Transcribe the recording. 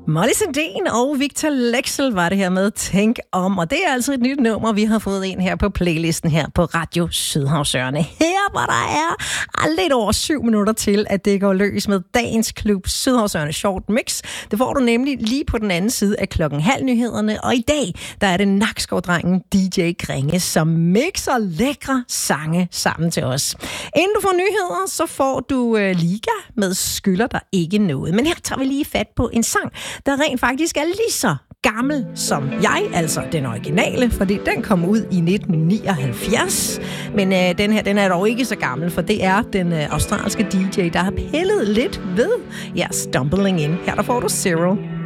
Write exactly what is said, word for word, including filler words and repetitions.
Molly Sandén og Victor Leksell var det her med Tænk om, og det er altså et nyt nummer, vi har fået ind her på playlisten her på Radio Sydhavsørne. Her, hvor der er lidt over syv minutter til, at det går løs med dagens klub Sydhavsørne Short Mix. Det får du nemlig lige på den anden side af klokken halv nyhederne, og i dag, der er det Nakskov-drengen D J Kringe, som mixer lækre sange sammen til os. Inden du får nyheder, så får du øh, Liga med Skylder der ikke noget. Men her tager vi lige fat på en sang, der rent faktisk er lige så gammel som jeg, altså den originale, fordi den kom ud i nitten nioghalvfjerds. Men øh, den her, den er dog ikke så gammel, for det er den øh, australske D J, der har pillet lidt ved ja, Stumbling In. Her der får du Zero.